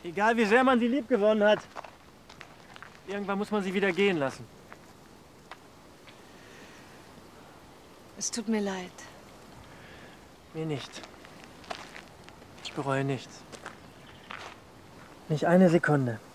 Egal wie sehr man sie lieb gewonnen hat, irgendwann muss man sie wieder gehen lassen. Es tut mir leid. Mir nicht. Ich bereue nichts. Nicht eine Sekunde.